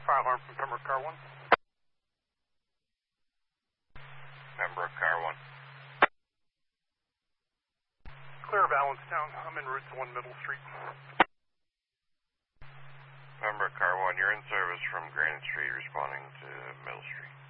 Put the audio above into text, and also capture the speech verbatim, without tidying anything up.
Fire alarm from Pembroke Car one. Pembroke Car one. Clear of Allenstown. I'm en route to one Middle Street. Pembroke Car one, you're in service from Granite Street, responding to Middle Street.